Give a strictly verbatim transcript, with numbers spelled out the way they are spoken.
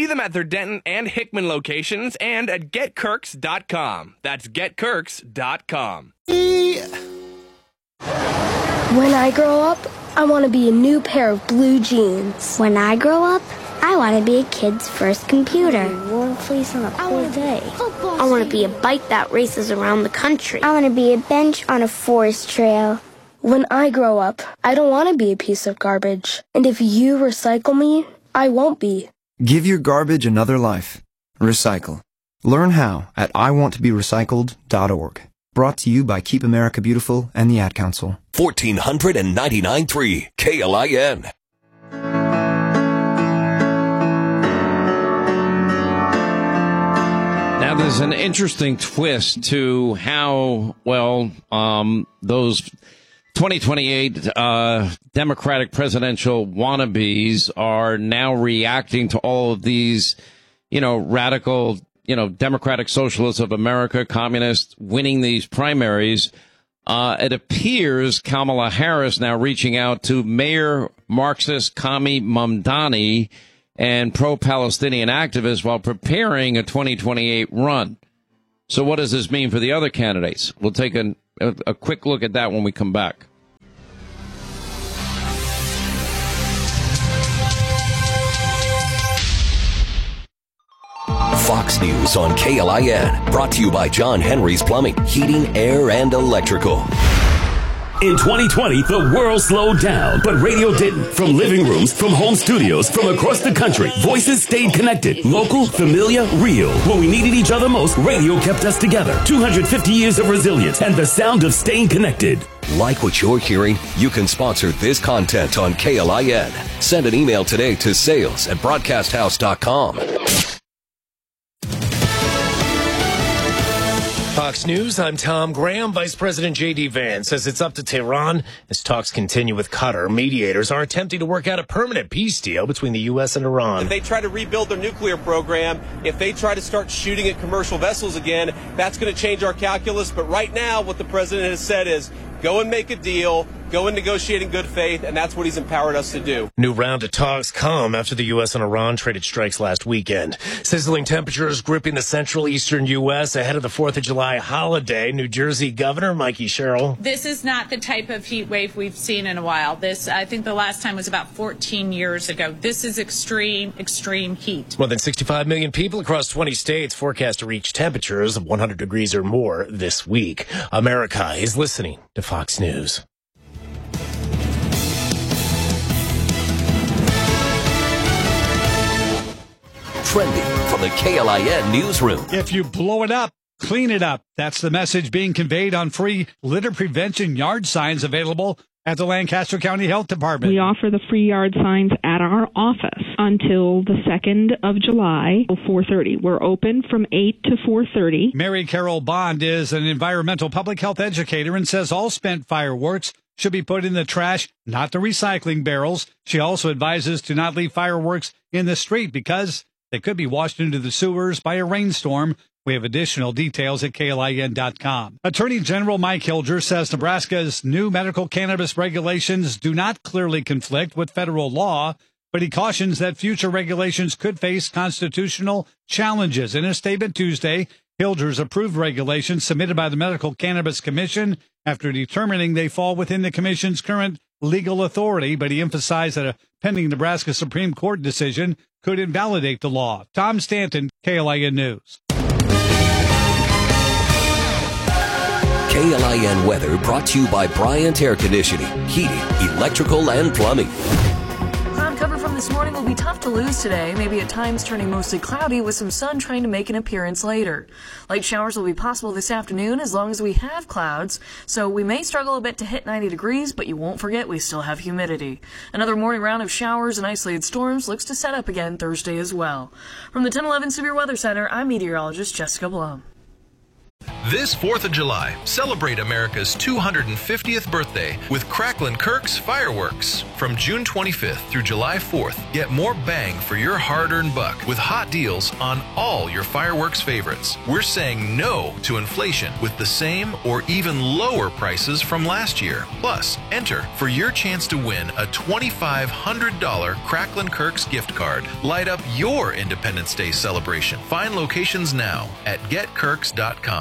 them at their Denton and Hickman locations and at get kirks dot com. That's get kirks dot com. When I grow up, I want to be a new pair of blue jeans. When I grow up, I want to be a kid's first computer. Warm place on a cold day. I want to be a bike that races around the country. I want to be a bench on a forest trail. When I grow up, I don't want to be a piece of garbage. And if you recycle me, I won't be. Give your garbage another life. Recycle. Learn how at I want to be recycled dot org. Brought to you by Keep America Beautiful and the Ad Council. fourteen ninety-nine point three K L I N. Now, there's an interesting twist to how, well, um, those twenty twenty-eight uh, Democratic presidential wannabes are now reacting to all of these, you know, radical, you know, Democratic Socialists of America, communists winning these primaries. Uh, it appears Kamala Harris now reaching out to Mayor Marxist Kami Mamdani and pro-Palestinian activists while preparing a twenty twenty-eight run. So what does this mean for the other candidates? We'll take a, a, a quick look at that when we come back. Fox News on K L I N, brought to you by John Henry's Plumbing, Heating, Air, and Electrical. In twenty twenty, the world slowed down, but radio didn't. From living rooms, from home studios, from across the country, voices stayed connected. Local, familiar, real. When we needed each other most, radio kept us together. two hundred fifty years of resilience and the sound of staying connected. Like what you're hearing? You can sponsor this content on K L I N. Send an email today to sales at broadcast house dot com. Fox News, I'm Tom Graham. Vice President J D. Vance says it's up to Tehran as talks continue with Qatar. Mediators are attempting to work out a permanent peace deal between the U S and Iran. If they try to rebuild their nuclear program, if they try to start shooting at commercial vessels again, that's going to change our calculus. But right now, what the president has said is go and make a deal, go and negotiate in good faith, and that's what he's empowered us to do. New round of talks come after the U S and Iran traded strikes last weekend. Sizzling temperatures gripping the central eastern U S ahead of the fourth of July holiday. New Jersey Governor Mikey Sherrill. This is not the type of heat wave we've seen in a while. This, I think the last time was about fourteen years ago. This is extreme, extreme heat. More than sixty-five million people across twenty states forecast to reach temperatures of one hundred degrees or more this week. America is listening to Fox News. Trending from the K L I N newsroom. If you blow it up, clean it up. That's the message being conveyed on free litter prevention yard signs available at the Lancaster County Health Department. We offer the free yard signs at our office until the second of July, four thirty. We're open from eight to four thirty. Mary Carol Bond is an environmental public health educator and says all spent fireworks should be put in the trash, not the recycling barrels. She also advises to not leave fireworks in the street because they could be washed into the sewers by a rainstorm. We have additional details at K L I N dot com. Attorney General Mike Hilger says Nebraska's new medical cannabis regulations do not clearly conflict with federal law, but he cautions that future regulations could face constitutional challenges. In a statement Tuesday, Hilger's approved regulations submitted by the Medical Cannabis Commission after determining they fall within the commission's current legal authority, but he emphasized that a pending Nebraska Supreme Court decision could invalidate the law. Tom Stanton, K L I N News. K L I N weather brought to you by Bryant Air Conditioning, Heating, Electrical, and Plumbing. Cloud cover from this morning will be tough to lose today, maybe at times turning mostly cloudy with some sun trying to make an appearance later. Light showers will be possible this afternoon as long as we have clouds, so we may struggle a bit to hit ninety degrees, but you won't forget we still have humidity. Another morning round of showers and isolated storms looks to set up again Thursday as well. From the ten eleven Severe Weather Center, I'm meteorologist Jessica Blum. This fourth of July, celebrate America's two hundred fiftieth birthday with Cracklin' Kirk's fireworks. From June twenty-fifth through July fourth, get more bang for your hard-earned buck with hot deals on all your fireworks favorites. We're saying no to inflation with the same or even lower prices from last year. Plus, enter for your chance to win a twenty-five hundred dollars Cracklin' Kirk's gift card. Light up your Independence Day celebration. Find locations now at get kirks dot com.